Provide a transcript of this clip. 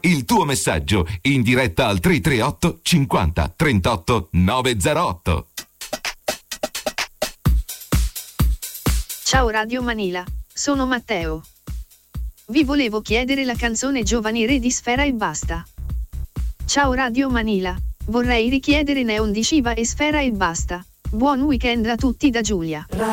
il tuo messaggio in diretta al 338 50 38 908. Ciao Radio Manila, sono Matteo. Vi volevo chiedere la canzone Giovani Re di Sfera e Basta. Ciao Radio Manila, vorrei richiedere Neon di Shiva e Sfera e Basta. Buon weekend a tutti da Giulia.